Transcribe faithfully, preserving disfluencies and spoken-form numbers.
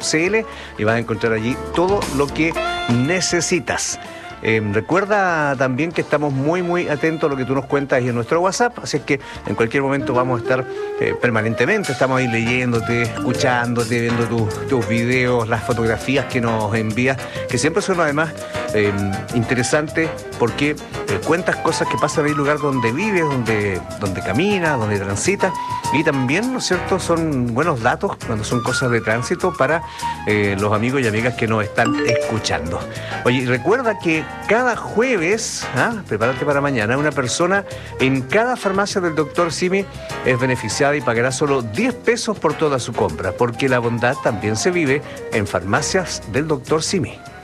c l y vas a encontrar allí todo lo que necesitas. Eh, recuerda también que estamos muy muy atentos a lo que tú nos cuentas ahí en nuestro WhatsApp, así es que en cualquier momento vamos a estar eh, permanentemente, estamos ahí leyéndote, escuchándote, viendo tu, tus videos, las fotografías que nos envías, que siempre son además eh, interesantes porque eh, cuentas cosas que pasan en el lugar donde vives, donde, donde caminas, donde transitas, y también, ¿no es cierto?, son buenos datos cuando son cosas de tránsito para eh, los amigos y amigas que nos están escuchando. Oye, recuerda que cada jueves, ¿ah? prepárate para mañana, una persona en cada farmacia del doctor Simi es beneficiada y pagará solo diez pesos por toda su compra, porque la bondad también se vive en farmacias del doctor Simi.